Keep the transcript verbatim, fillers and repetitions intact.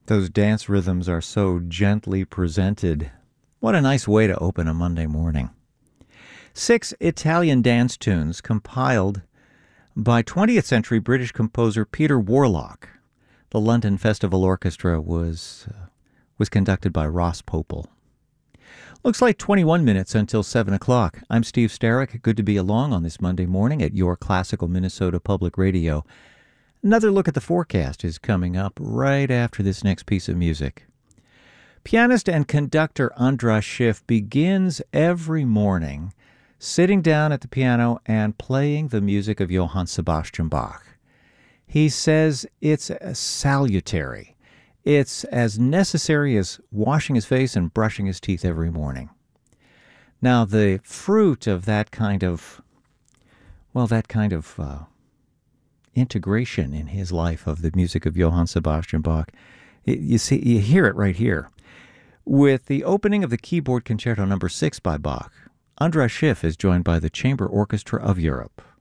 Those dance rhythms are so gently presented. What a nice way to open a Monday morning. Six Italian dance tunes compiled by twentieth century British composer Peter Warlock. The London Festival Orchestra was, uh, was conducted by Ross Popel. Looks like twenty-one minutes until seven o'clock. I'm Steve Starrick. Good to be along on this Monday morning at your Classical Minnesota Public Radio. Another look at the forecast is coming up right after this next piece of music. Pianist and conductor Andras Schiff begins every morning sitting down at the piano and playing the music of Johann Sebastian Bach. He says it's salutary. It's as necessary as washing his face and brushing his teeth every morning. Now, the fruit of that kind of, well, that kind of uh, integration in his life of the music of Johann Sebastian Bach, it, you see, you hear it right here. With the opening of the Keyboard Concerto number six by Bach, Andras Schiff is joined by the Chamber Orchestra of Europe.